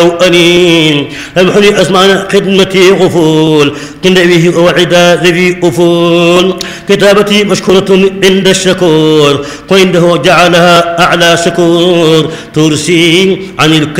أنين أمحلي أسمعنا خدمتي غفول قندبه وعدا ذي أفول كتابتي مشكورة عند الشكور وعنده جعلها أعلى شكور ترسي عن